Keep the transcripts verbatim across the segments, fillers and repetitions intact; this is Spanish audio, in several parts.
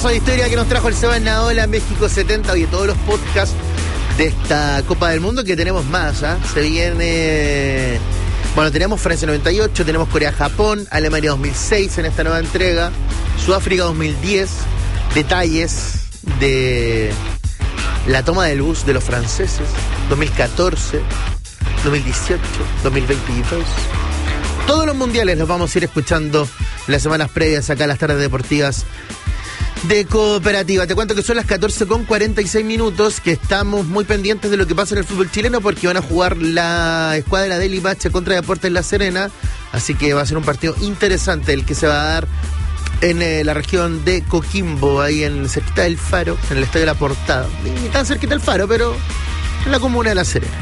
pedazo de historia que nos trajo el Seba Naola, México setenta, y todos los podcasts de esta Copa del Mundo, que tenemos más, ¿eh? Se viene... Bueno, tenemos Francia noventa y ocho, tenemos Corea-Japón, Alemania dos mil seis en esta nueva entrega, Sudáfrica dos mil diez, detalles de la toma del bus de los franceses, dos mil catorce, dos mil dieciocho, dos mil veintidós. Todos los mundiales los vamos a ir escuchando las semanas previas acá a las tardes deportivas de Cooperativa. Te cuento que son las catorce con cuarenta y seis minutos, que estamos muy pendientes de lo que pasa en el fútbol chileno, porque van a jugar la escuadra de Limache contra Deportes La Serena, así que va a ser un partido interesante el que se va a dar en eh, la región de Coquimbo, ahí en cerquita del Faro, en el Estadio La Portada. Ni tan cerquita del Faro, pero en la comuna de La Serena.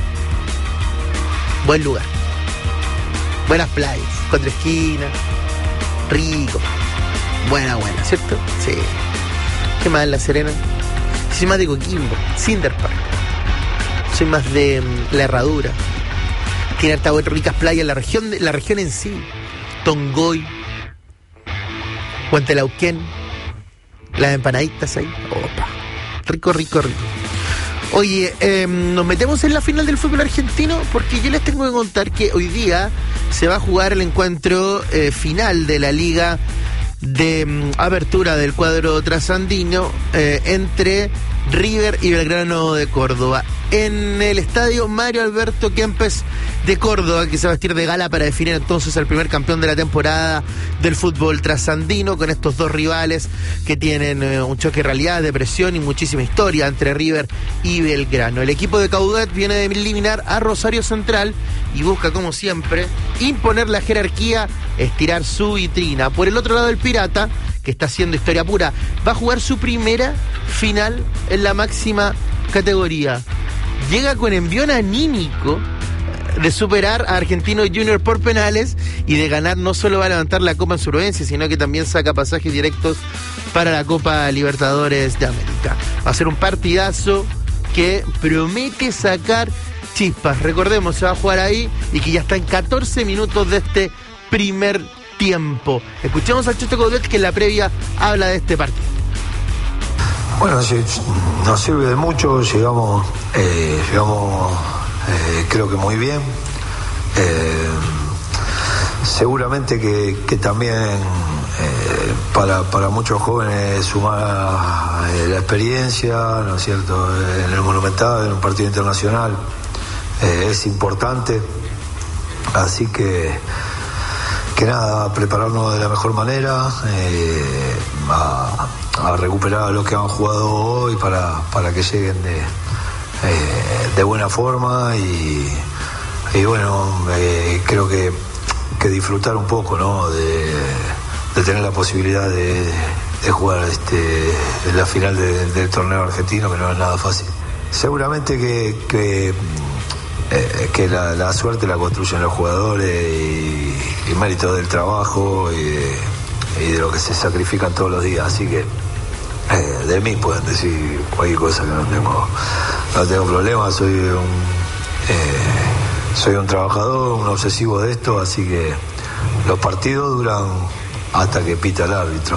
Buen lugar. Buenas playas, cuatro esquinas, rico. Buena, buena, ¿cierto? Sí. ¿Qué más en La Serena? Soy más de Coquimbo, Cinder Park. Soy más de um, La Herradura. Tiene harta ricas playas, la región, la región en sí. Tongoy, Huantelauquén, las empanaditas ahí. Opa. Rico, rico, rico. Oye, eh, nos metemos en la final del fútbol argentino, porque yo les tengo que contar que hoy día se va a jugar el encuentro eh, final de la Liga de um, Apertura del cuadro trasandino eh, entre River y Belgrano de Córdoba, en el estadio Mario Alberto Kempes de Córdoba, que se va a vestir de gala para definir entonces al primer campeón de la temporada del fútbol trasandino, con estos dos rivales que tienen eh, un choque de realidad, de presión y muchísima historia entre River y Belgrano. El equipo de Caudet viene de eliminar a Rosario Central y busca, como siempre, imponer la jerarquía, estirar su vitrina. Por el otro lado, el Pirata, que está haciendo historia pura, va a jugar su primera final en la máxima categoría. Llega con envión anímico de superar a Argentino Junior por penales y de ganar. No solo va a levantar la Copa en su provincia, sino que también saca pasajes directos para la Copa Libertadores de América. Va a ser un partidazo que promete sacar chispas. Recordemos, se va a jugar ahí y que ya está en catorce minutos de este primer tiempo. Escuchemos al Chocho Caudet, que en la previa habla de este partido. Bueno, sí, nos sirve de mucho, llegamos, eh, llegamos eh, creo que muy bien. Eh, seguramente que, que también eh, para, para muchos jóvenes sumar eh, la experiencia, ¿no es cierto?, en el Monumental, en un partido internacional, eh, es importante. Así que, que nada, prepararnos de la mejor manera, eh, a, a recuperar lo que han jugado hoy para, para que lleguen de, eh, de buena forma y, y bueno, eh, creo que, que disfrutar un poco, ¿no?, de, de tener la posibilidad de, de jugar este, en la final de, del torneo argentino, que no es nada fácil. Seguramente que, que, eh, que la, la suerte la construyen los jugadores y, y mérito del trabajo y de, y de lo que se sacrifican todos los días, así que eh, de mí pueden decir cualquier cosa, que no tengo no tengo problema, soy un eh, soy un trabajador, un obsesivo de esto, así que los partidos duran hasta que pita el árbitro.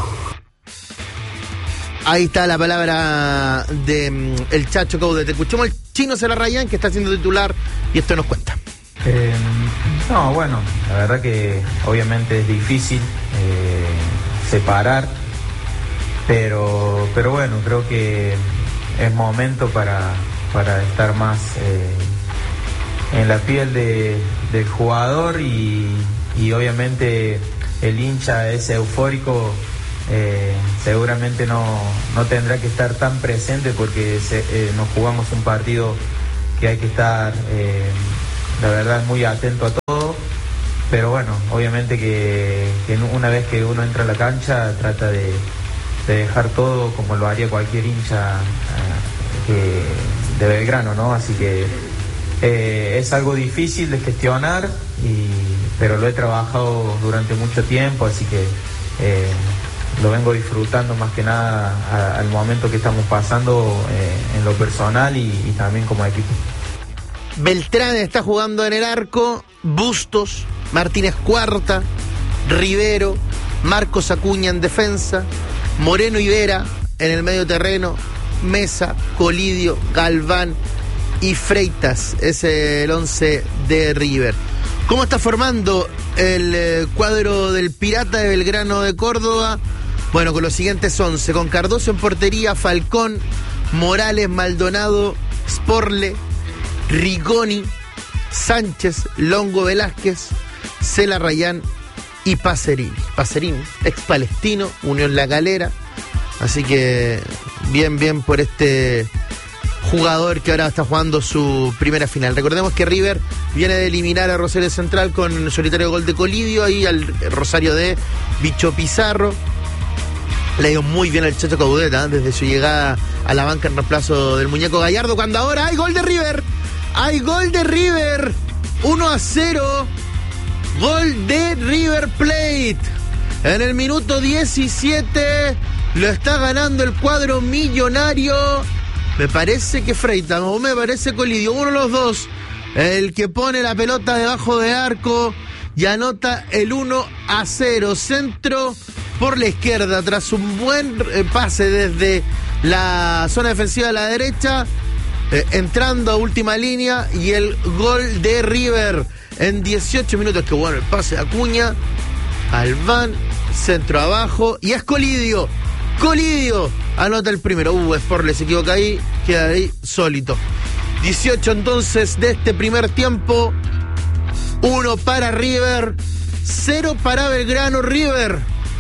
Ahí está la palabra de um, el Chacho Caudet. Escuchemos al Chino Celarrayán, que está siendo titular, y esto nos cuenta. Eh, no, bueno, la verdad que obviamente es difícil eh, separar, pero pero bueno, creo que es momento para, para estar más eh, en la piel de, del jugador y, y obviamente el hincha ese eufórico eh, seguramente no, no tendrá que estar tan presente porque se, eh, nos jugamos un partido que hay que estar... Eh, la verdad es muy atento a todo, pero bueno, obviamente que, que una vez que uno entra a la cancha trata de, de dejar todo como lo haría cualquier hincha uh, que, de Belgrano, ¿no? Así que eh, es algo difícil de gestionar, y, pero lo he trabajado durante mucho tiempo, así que eh, lo vengo disfrutando más que nada a, al momento que estamos pasando eh, en lo personal y, y también como equipo. Beltrán está jugando en el arco, Bustos, Martínez Cuarta, Rivero, Marcos Acuña en defensa, Moreno y Vera en el medio terreno, Mesa, Colidio, Galván y Freitas. Es el once de River. ¿Cómo está formando el eh, cuadro del Pirata de Belgrano de Córdoba? Bueno, con los siguientes once, con Cardoso en portería, Falcón, Morales, Maldonado, Sporle, Rigoni, Sánchez, Longo Velázquez, Cela Rayán y Pacerini. Pacerini, ex palestino, Unión La Calera. Así que bien, bien por este jugador que ahora está jugando su primera final. Recordemos que River viene de eliminar a Rosario Central con el solitario gol de Colidio, ahí al Rosario de Bicho Pizarro. Le dio muy bien al Chacho Caudeta, ¿eh? Desde su llegada a la banca en reemplazo del muñeco Gallardo, cuando ahora hay gol de River. Hay gol de River. uno a cero. Gol de River Plate. En el minuto diecisiete lo está ganando el cuadro millonario. Me parece que Freitas o me parece Colidio, uno de los dos, el que pone la pelota debajo de arco y anota el uno a cero. Centro por la izquierda tras un buen pase desde la zona defensiva de la derecha, eh, entrando a última línea, y el gol de River en dieciocho minutos. Que bueno el pase de Acuña, Albán, centro abajo, y es Colidio. Colidio anota el primero. Uh, Sporle se equivoca ahí, queda ahí sólito. dieciocho entonces de este primer tiempo. uno para River, cero para Belgrano. River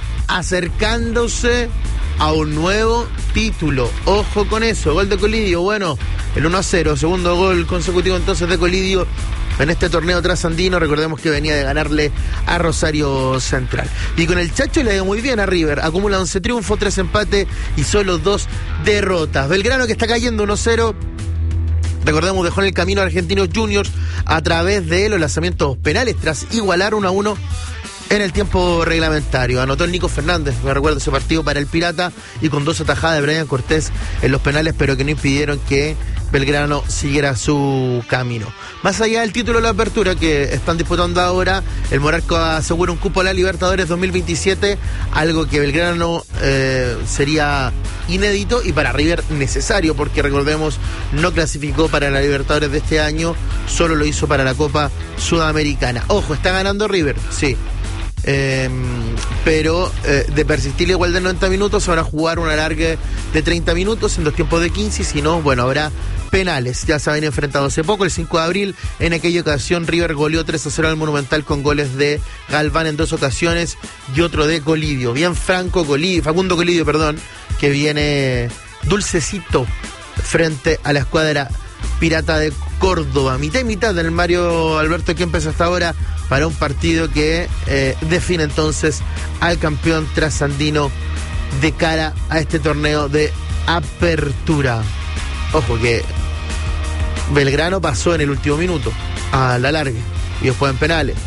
acercándose a un nuevo título. Ojo con eso. Gol de Colidio. Bueno, el uno a cero, segundo gol consecutivo entonces de Colidio en este torneo trasandino. Recordemos que venía de ganarle a Rosario Central. Y con el Chacho le ha ido muy bien a River. Acumula once triunfos, tres empates y solo dos derrotas. Belgrano, que está cayendo uno a cero. Recordemos, dejó en el camino a Argentinos Juniors a través de los lanzamientos penales tras igualar uno a uno en el tiempo reglamentario. Anotó el Nico Fernández, me recuerdo ese partido, para el Pirata, y con dos atajadas de Brian Cortés en los penales, pero que no impidieron que Belgrano siguiera su camino. Más allá del título de la apertura que están disputando ahora, el Monarca asegura un cupo a la Libertadores dos mil veintisiete, algo que Belgrano eh, sería inédito y para River necesario, porque recordemos, no clasificó para la Libertadores de este año, solo lo hizo para la Copa Sudamericana. Ojo, está ganando River, sí. Eh, pero eh, de persistir igual de noventa minutos se van a jugar una larga de treinta minutos en dos tiempos de quince, y si no, bueno, habrá penales. Ya se habían enfrentado hace poco, el cinco de abril. En aquella ocasión River goleó tres a cero al Monumental con goles de Galván en dos ocasiones y otro de Colidio. Bien Franco Colidio, Facundo Colidio, perdón, que viene dulcecito frente a la escuadra Pirata de Córdoba. Mitad y mitad en el Mario Alberto Kempes hasta ahora, para un partido que eh, define entonces al campeón trasandino de cara a este torneo de apertura. Ojo que Belgrano pasó en el último minuto a la larga y después en penales.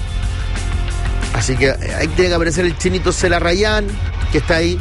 Así que ahí tiene que aparecer el chinito Cela Rayán, que está ahí.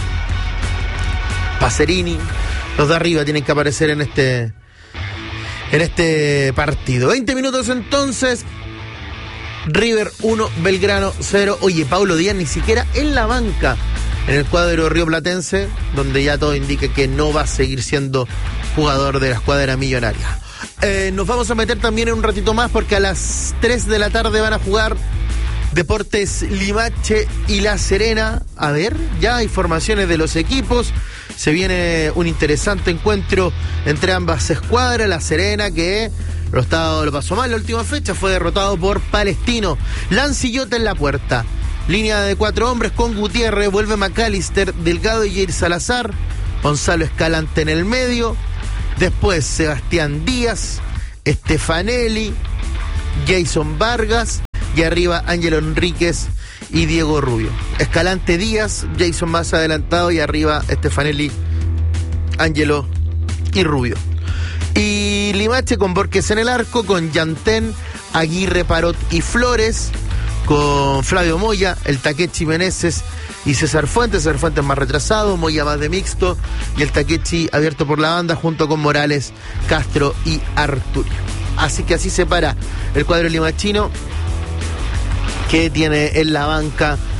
Pacerini. Los de arriba tienen que aparecer en este en este partido. veinte minutos entonces. River uno, Belgrano cero. Oye, Paulo Díaz ni siquiera en la banca en el cuadro rioplatense, donde ya todo indica que no va a seguir siendo jugador de la escuadra millonaria. Eh, nos vamos a meter también en un ratito más, porque a las tres de la tarde van a jugar Deportes Limache y La Serena. A ver, ya hay formaciones de los equipos. Se viene un interesante encuentro entre ambas escuadras. La Serena, que lo, estado, lo pasó mal la última fecha, fue derrotado por Palestino. Lancillota en la puerta. Línea de cuatro hombres con Gutiérrez, vuelve McAllister, Delgado y Jair Salazar. Gonzalo Escalante en el medio. Después Sebastián Díaz, Stefanelli, Jason Vargas. Y arriba Ángelo Enríquez y Diego Rubio. Escalante, Díaz, Jason más adelantado, y arriba Stefanelli, Ángelo y Rubio. Y Limache con Borges en el arco, con Yantén, Aguirre, Parot y Flores, con Flavio Moya, el Takechi Meneses y César Fuentes. César Fuentes más retrasado, Moya más de mixto, y el Takechi abierto por la banda junto con Morales, Castro y Arturo. Así que así se para el cuadro limachino, que tiene en la banca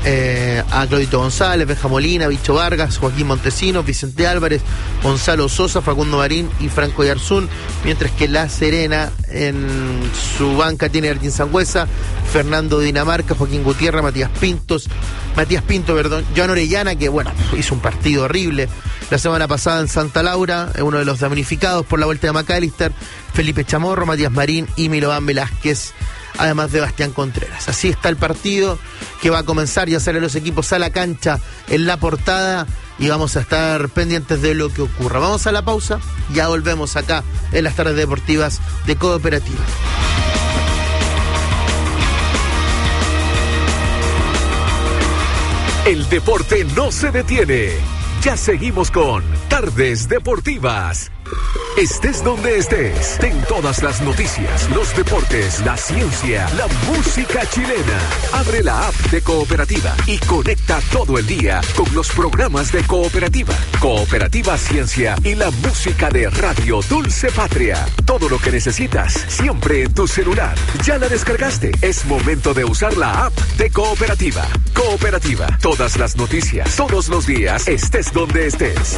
eh, a Claudito González, Benja Molina, Bicho Vargas, Joaquín Montesinos, Vicente Álvarez, Gonzalo Sosa, Facundo Marín y Franco Yarzún, mientras que La Serena en su banca tiene a Artín Sangüesa, Fernando Dinamarca, Joaquín Gutiérrez, Matías Pintos, Matías Pinto, perdón, Joan Orellana, que bueno, hizo un partido horrible la semana pasada en Santa Laura, uno de los damnificados por la vuelta de McAllister, Felipe Chamorro, Matías Marín y Milovan Velázquez, además de Bastián Contreras. Así está el partido que va a comenzar, ya salen los equipos a la cancha en la portada y vamos a estar pendientes de lo que ocurra. Vamos a la pausa, ya volvemos acá en las tardes deportivas de Cooperativa. El deporte no se detiene. Ya seguimos con Tardes Deportivas. Estés donde estés, ten todas las noticias, los deportes, la ciencia, la música chilena. Abre la app de Cooperativa y conecta todo el día con los programas de Cooperativa, Cooperativa Ciencia y la música de Radio Dulce Patria. Todo lo que necesitas, siempre en tu celular. ¿Ya la descargaste? Es momento de usar la app de Cooperativa. Cooperativa, todas las noticias, todos los días, estés donde estés.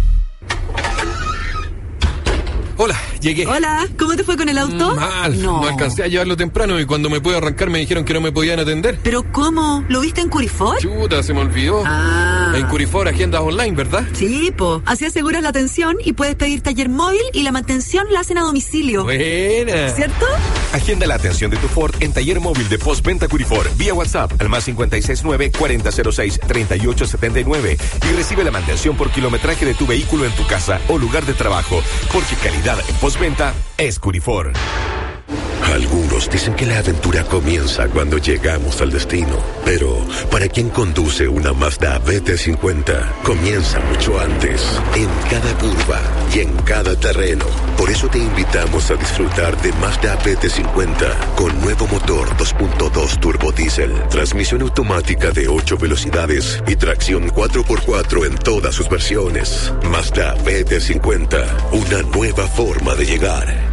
Hola, llegué. Hola, ¿cómo te fue con el auto? Mal, no. no alcancé a llevarlo temprano y cuando me pude arrancar me dijeron que no me podían atender. ¿Pero cómo? ¿Lo viste en Curifor? Chuta, se me olvidó. Ah. En Curifor, agendas online, ¿verdad? Sí, po. Así aseguras la atención y puedes pedir taller móvil y la mantención la hacen a domicilio. Buena. ¿Cierto? Agenda la atención de tu Ford en taller móvil de postventa Curifor vía WhatsApp al más cinco seis nueve, cuarenta cero seis, treinta y ocho setenta y nueve y recibe la mantención por kilometraje de tu vehículo en tu casa o lugar de trabajo, porque calidad en postventa es Curifor. Algunos dicen que la aventura comienza cuando llegamos al destino, pero para quien conduce una Mazda B T cincuenta, comienza mucho antes, en cada curva y en cada terreno. Por eso te invitamos a disfrutar de Mazda B T cincuenta con nuevo motor dos punto dos turbo diésel, transmisión automática de ocho velocidades y tracción cuatro por cuatro en todas sus versiones. Mazda B T cincuenta, una nueva forma de llegar.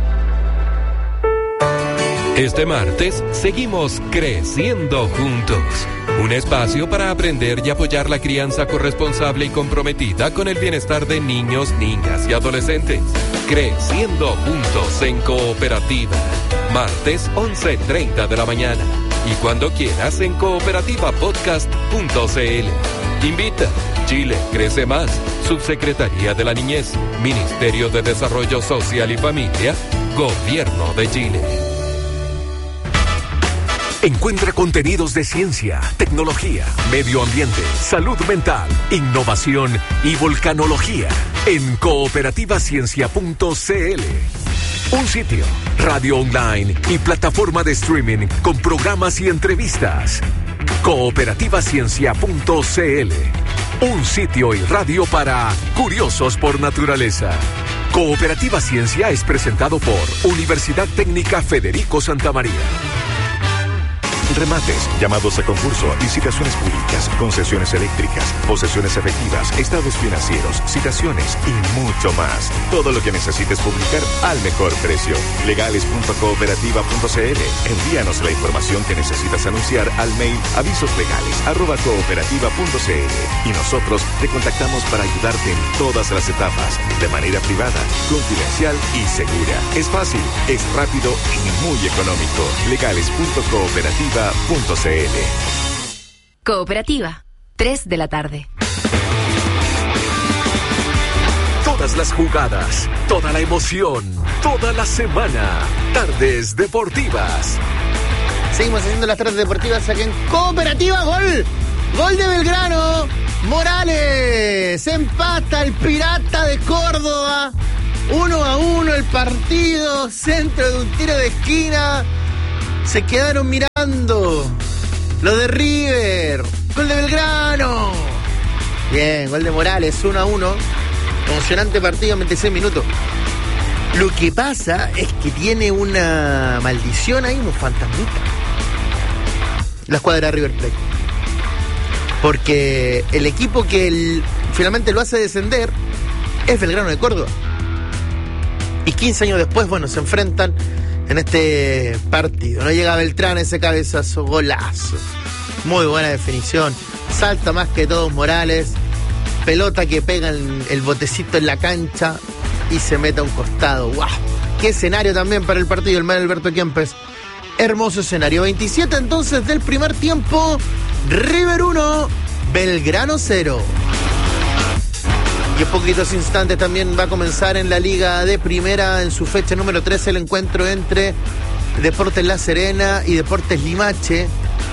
Este martes seguimos creciendo juntos. Un espacio para aprender y apoyar la crianza corresponsable y comprometida con el bienestar de niños, niñas y adolescentes. Creciendo juntos en Cooperativa. Martes once treinta de la mañana. Y cuando quieras en cooperativa podcast punto c l. Invita. Chile crece más. Subsecretaría de la Niñez. Ministerio de Desarrollo Social y Familia. Gobierno de Chile. Encuentra contenidos de ciencia, tecnología, medio ambiente, salud mental, innovación y volcanología en cooperativa ciencia punto c l. Un sitio, radio online y plataforma de streaming con programas y entrevistas. cooperativa ciencia punto c l. Un sitio y radio para curiosos por naturaleza. Cooperativa Ciencia es presentado por Universidad Técnica Federico Santa María. Remates, llamados a concurso, licitaciones públicas, concesiones eléctricas, posesiones efectivas, estados financieros, citaciones y mucho más. Todo lo que necesites publicar al mejor precio. legales punto cooperativa punto c l. Envíanos la información que necesitas anunciar al mail avisoslegales arroba cooperativa punto c l y nosotros te contactamos para ayudarte en todas las etapas, de manera privada, confidencial y segura. Es fácil, es rápido y muy económico. legales punto cooperativa punto c l. Cooperativa, tres de la tarde. Todas las jugadas, toda la emoción, toda la semana. Tardes Deportivas. Seguimos haciendo las tardes deportivas aquí en Cooperativa. Gol, gol de Belgrano. Morales empata el Pirata de Córdoba. Uno a uno el partido. Centro de un tiro de esquina. Se quedaron mirando lo de River. Gol de Belgrano. Bien, gol de Morales, uno a uno. Emocionante partido en veintiséis minutos. Lo que pasa es que tiene una maldición ahí, un fantasmita, la escuadra de River Plate. Porque el equipo que el, finalmente lo hace descender es Belgrano de Córdoba. Y quince años después, bueno, se enfrentan en este partido. No llega Beltrán, ese cabezazo, golazo. Muy buena definición. Salta más que todos Morales. Pelota que pega el, el botecito en la cancha y se mete a un costado. ¡Wow! Qué escenario también para el partido, el Mario Alberto Kempes. Hermoso escenario. veintisiete entonces del primer tiempo. River uno, Belgrano cero. Y en poquitos instantes también va a comenzar en la Liga de Primera, en su fecha número trece, el encuentro entre Deportes La Serena y Deportes Limache.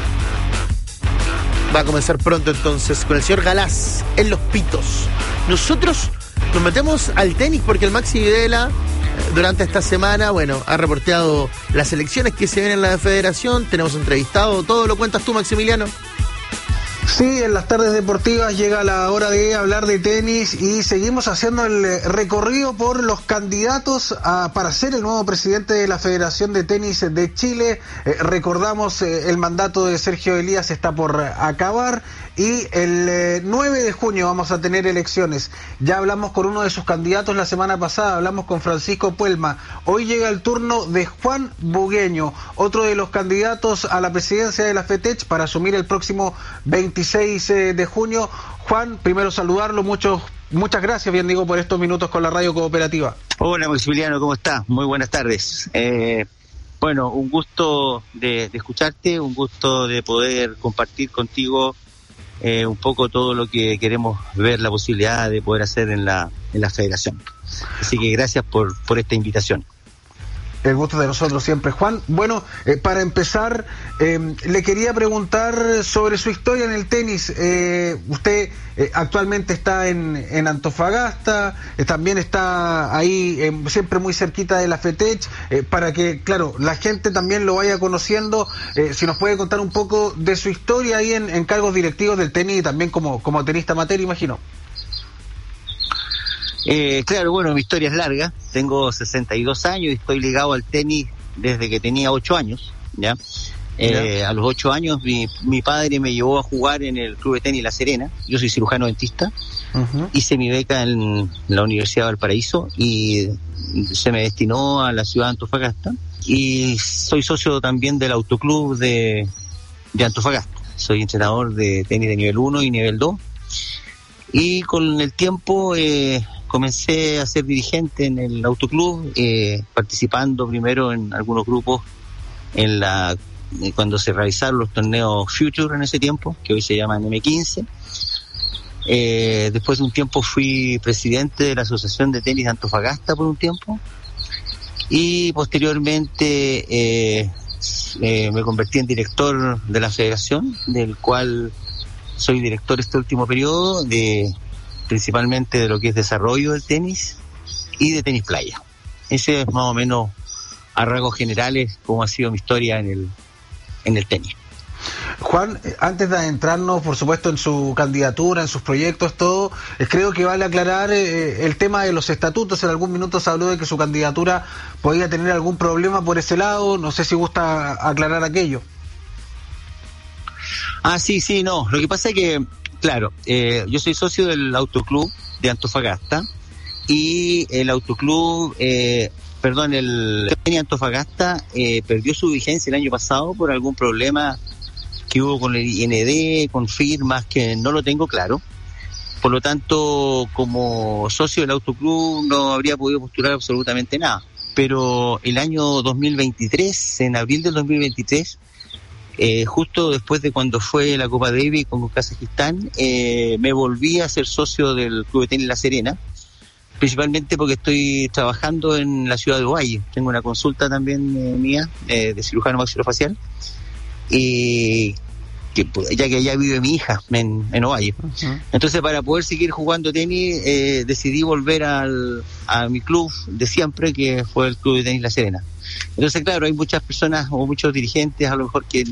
Va a comenzar pronto entonces con el señor Galás en Los Pitos. Nosotros nos metemos al tenis porque el Maxi Videla durante esta semana, bueno, ha reporteado las elecciones que se vienen en la federación. Tenemos entrevistado, todo lo cuentas tú, Maximiliano. Sí, en las tardes deportivas llega la hora de hablar de tenis y seguimos haciendo el recorrido por los candidatos a, para ser el nuevo presidente de la Federación de Tenis de Chile. Eh, recordamos, eh, el mandato de Sergio Elías está por acabar y el eh, nueve de junio vamos a tener elecciones. Ya hablamos con uno de sus candidatos la semana pasada, hablamos con Francisco Puelma. Hoy llega el turno de Juan Bugueño, otro de los candidatos a la presidencia de la FETECH para asumir el próximo veintiséis de junio. Juan, primero saludarlo, muchos, muchas gracias, bien digo, por estos minutos con la Radio Cooperativa. Hola Maximiliano, ¿cómo estás? Muy buenas tardes. Eh, bueno, un gusto de, de escucharte, un gusto de poder compartir contigo eh, un poco todo lo que queremos ver, la posibilidad de poder hacer en la, en la federación. Así que gracias por, por esta invitación. El gusto de nosotros siempre, Juan. Bueno, eh, para empezar, eh, le quería preguntar sobre su historia en el tenis. Eh, usted eh, actualmente está en, en Antofagasta, eh, también está ahí eh, siempre muy cerquita de la FETECH, eh, para que, claro, la gente también lo vaya conociendo. Eh, si nos puede contar un poco de su historia ahí en, en cargos directivos del tenis y también como, como tenista amateur, imagino. Eh, claro, bueno, mi historia es larga. Tengo sesenta y dos años y estoy ligado al tenis desde que tenía ocho años, ¿ya? Eh, a los ocho años mi, mi padre me llevó a jugar en el Club de Tenis La Serena. Yo soy cirujano dentista. Uh-huh. Hice mi beca en la Universidad de Valparaíso y se me destinó a la ciudad de Antofagasta. Y soy socio también del Autoclub de, de Antofagasta. Soy entrenador de tenis de nivel uno y nivel dos. Y con el tiempo eh, comencé a ser dirigente en el autoclub, eh, participando primero en algunos grupos en la eh, cuando se realizaron los torneos Future en ese tiempo, que hoy se llaman eme quince. Eh, después de un tiempo fui presidente de la Asociación de Tenis de Antofagasta por un tiempo y posteriormente eh, eh, me convertí en director de la federación, del cual soy director este último periodo, de principalmente de lo que es desarrollo del tenis y de tenis playa. Ese es más o menos, a rasgos generales, cómo ha sido mi historia en el en el tenis. Juan, antes de adentrarnos, por supuesto, en su candidatura, en sus proyectos, todo, creo que vale aclarar eh, el tema de los estatutos. En algún minuto se habló de que su candidatura podía tener algún problema por ese lado. No sé si gusta aclarar aquello. Ah, sí, sí, no. Lo que pasa es que, claro, eh, yo soy socio del Autoclub de Antofagasta y el Autoclub, eh, perdón, el Tenis Antofagasta eh, perdió su vigencia el año pasado por algún problema que hubo con el I N D, con firmas, que no lo tengo claro. Por lo tanto, como socio del Autoclub no habría podido postular absolutamente nada. Pero el año dos mil veintitrés, en abril del dos mil veintitrés, Eh, justo después de cuando fue la Copa Davis con Kazajistán, eh, me volví a ser socio del Club de Tenis La Serena, principalmente porque estoy trabajando en la ciudad de Ovalle. Tengo una consulta también eh, mía eh, de cirujano maxilofacial, y que, ya que allá vive mi hija en, en Ovalle. Uh-huh. Entonces, para poder seguir jugando tenis, eh, decidí volver al, a mi club de siempre, que fue el Club de Tenis La Serena. Entonces, claro, hay muchas personas o muchos dirigentes a lo mejor que